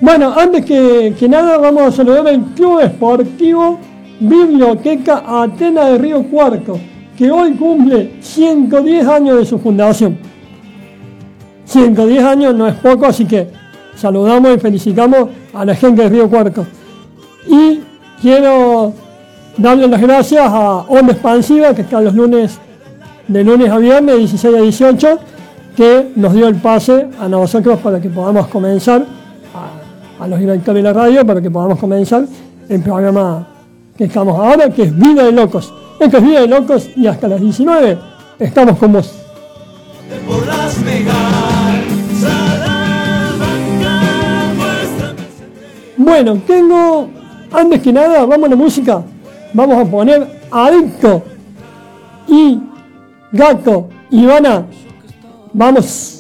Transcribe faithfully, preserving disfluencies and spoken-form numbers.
Bueno, antes que, que nada vamos a saludar al Club Esportivo Biblioteca Atenas de Río Cuarto, que hoy cumple ciento diez años de su fundación. ciento diez años no es poco, así que saludamos y felicitamos a la gente de Río Cuarto. Y quiero darle las gracias a Onda Expansiva, que está los lunes, de lunes a viernes, dieciséis a dieciocho, que nos dio el pase a nosotros para que podamos comenzar, a, a los directores de la radio, para que podamos comenzar el programa que estamos ahora, que es Vida de Locos. Esto es Vida de Locos y hasta las diecinueve estamos con vos. Bueno, tengo, antes que nada, vamos a la música. Vamos a poner Adicto y Gato Ivana. Vamos.